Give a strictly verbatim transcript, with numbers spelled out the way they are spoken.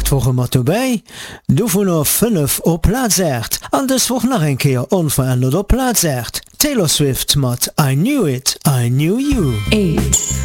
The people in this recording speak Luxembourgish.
acht Woche mat vorbei. Du vun auf fünf op Platz acht. An des woch nach en Keer unverändert op Platz acht. Taylor Swift mat I Knew It, I Knew You. eight.